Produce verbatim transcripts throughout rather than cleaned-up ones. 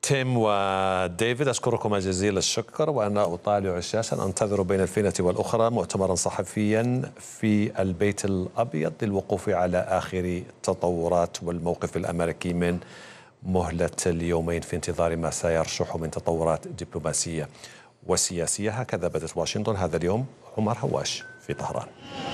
تيم وديفيد، أشكركم جزيل الشكر. وأنا أطالع الشاشة أنتظر بين الفينة والأخرى مؤتمرا صحفيا في البيت الأبيض للوقوف على آخر التطورات والموقف الأمريكي من مهلة اليومين في انتظار ما سيرشح من تطورات دبلوماسية وسياسية. هكذا بدت واشنطن هذا اليوم. عمر هواش في طهران.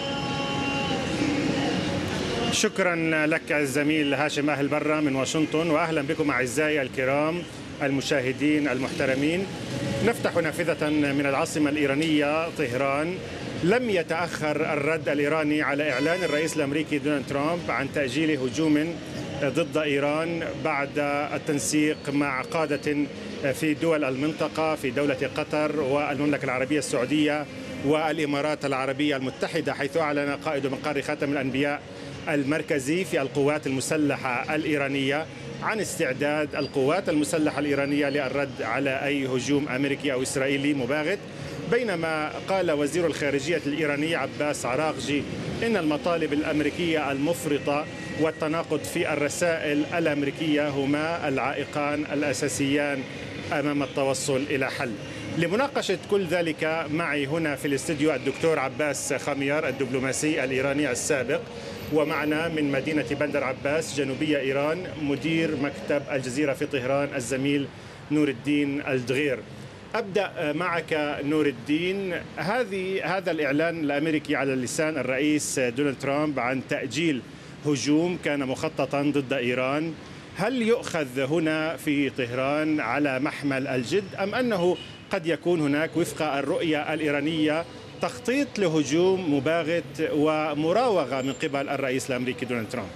شكرا لك الزميل هاشم أهل برا من واشنطن، وأهلا بكم أعزائي الكرام المشاهدين المحترمين. نفتح نافذة من العاصمة الإيرانية طهران. لم يتأخر الرد الإيراني على إعلان الرئيس الأمريكي دونالد ترامب عن تأجيل هجوم ضد إيران بعد التنسيق مع قادة في دول المنطقة، في دولة قطر والمملكة العربية السعودية والإمارات العربية المتحدة، حيث أعلن قائد مقر خاتم الأنبياء المركزي في القوات المسلحة الإيرانية عن استعداد القوات المسلحة الإيرانية للرد على أي هجوم أمريكي أو إسرائيلي مباغت. بينما قال وزير الخارجية الإيراني عباس عراقجي إن المطالب الأمريكية المفرطة والتناقض في الرسائل الأمريكية هما العائقان الأساسيان أمام التوصل إلى حل. لمناقشة كل ذلك معي هنا في الاستديو الدكتور عباس خميار الدبلوماسي الإيراني السابق، ومعنا من مدينة بندر عباس جنوبية إيران مدير مكتب الجزيرة في طهران الزميل نور الدين الدغير. أبدأ معك نور الدين. هذه هذا الإعلان الأمريكي على لسان الرئيس دونالد ترامب عن تأجيل هجوم كان مخططا ضد إيران، هل يؤخذ هنا في طهران على محمل الجد، أم أنه قد يكون هناك وفق الرؤية الإيرانية تخطيط لهجوم مباغت ومراوغة من قبل الرئيس الأمريكي دونالد ترامب؟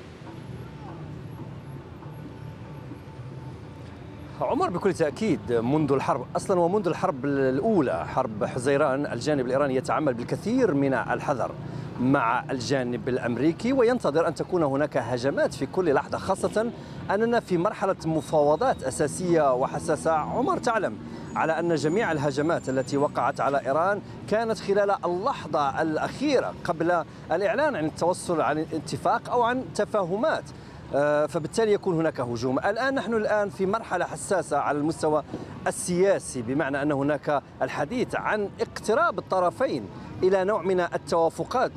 عمر، بكل تأكيد منذ الحرب أصلا ومنذ الحرب الأولى حرب حزيران الجانب الإيراني يتعامل بالكثير من الحذر مع الجانب الأمريكي وينتظر أن تكون هناك هجمات في كل لحظة، خاصة أننا في مرحلة مفاوضات أساسية وحساسة. عمر، تعلم على أن جميع الهجمات التي وقعت على إيران كانت خلال اللحظة الأخيرة قبل الإعلان عن التوصل عن اتفاق أو عن تفاهمات، فبالتالي يكون هناك هجوم. الآن نحن الآن في مرحلة حساسة على المستوى السياسي، بمعنى أن هناك الحديث عن اقتراب الطرفين إلى نوع من التوافقات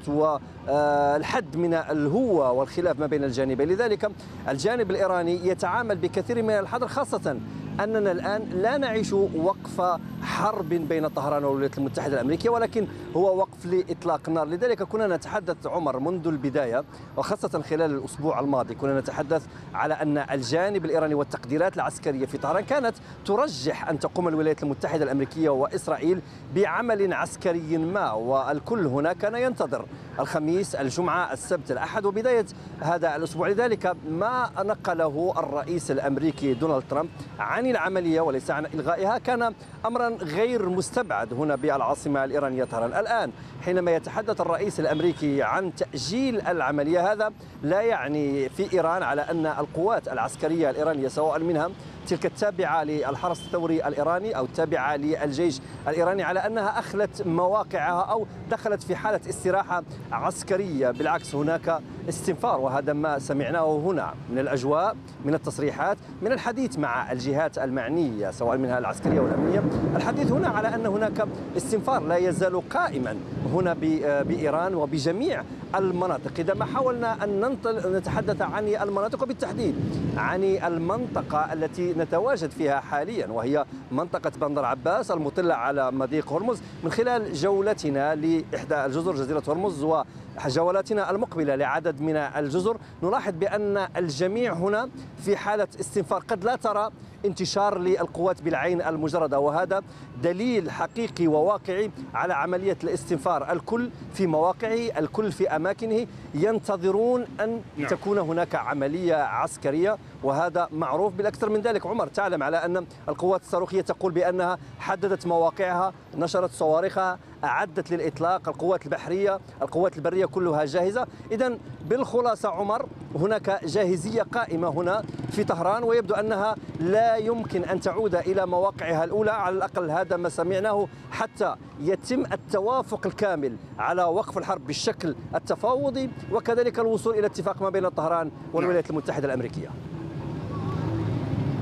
والحد من الهوة والخلاف ما بين الجانبين. لذلك الجانب الإيراني يتعامل بكثير من الحذر، خاصة أننا الآن لا نعيش وقف حرب بين طهران والولايات المتحدة الأمريكية، ولكن هو وقف لإطلاق النار. لذلك كنا نتحدث عمر منذ البداية، وخاصة خلال الأسبوع الماضي كنا نتحدث على أن الجانب الإيراني والتقديرات العسكرية في طهران كانت ترجح أن تقوم الولايات المتحدة الأمريكية وإسرائيل بعمل عسكري ما، والكل هنا كان ينتظر الخميس، الجمعة، السبت، الأحد وبداية هذا الأسبوع. لذلك ما نقله الرئيس الأمريكي دونالد ترامب عن العملية وليس عن إلغائها كان أمرا غير مستبعد هنا بالعاصمة الإيرانية طهران. الآن حينما يتحدث الرئيس الأمريكي عن تأجيل العملية، هذا لا يعني في إيران على أن القوات العسكرية الإيرانية سواء منها تلك التابعة للحرس الثوري الإيراني أو التابعة للجيش الإيراني على أنها أخلت مواقعها أو دخلت في حالة استراحة عسكرية. بالعكس هناك استنفار، وهذا ما سمعناه هنا من الأجواء، من التصريحات، من الحديث مع الجهات المعنية سواء منها العسكرية والأمنية. الحديث هنا على أن هناك استنفار لا يزال قائما هنا بإيران وبجميع المناطق. إذا ما حاولنا أن نتحدث عن المناطق وبالتحديد عن المنطقة التي نتواجد فيها حاليا، وهي منطقة بندر عباس المطلة على مضيق هرمز، من خلال جولتنا لإحدى الجزر جزيرة هرمز وجولاتنا المقبلة لعدد من الجزر، نلاحظ بأن الجميع هنا في حالة استنفار. قد لا ترى انتشار للقوات بالعين المجردة، وهذا دليل حقيقي وواقعي على عملية الاستنفار. الكل في مواقعه، الكل في أماكنه، ينتظرون أن نعم. تكون هناك عملية عسكرية، وهذا معروف. بالأكثر من ذلك عمر، تعلم على أن القوات الصاروخية تقول بأنها حددت مواقعها، نشرت صواريخها، أعدت للإطلاق. القوات البحرية، القوات البرية كلها جاهزة. إذن بالخلاصة عمر، هناك جاهزية قائمة هنا في طهران، ويبدو أنها لا يمكن أن تعود إلى مواقعها الأولى، على الأقل هذا ما سمعناه، حتى يتم التوافق الكامل على وقف الحرب بالشكل التفاوضي، وكذلك الوصول إلى اتفاق ما بين طهران والولايات المتحدة الأمريكية.